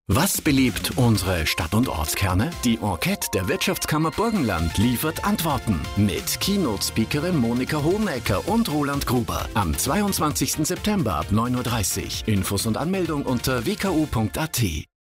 Was belebt unsere Stadt- und Ortskerne? Die Enquete der Wirtschaftskammer Burgenland liefert Antworten mit Keynote-Speakerin Monika Hohenecker und Roland Gruber am 22. September ab 9:30 Uhr. Infos und Anmeldung unter wku.at.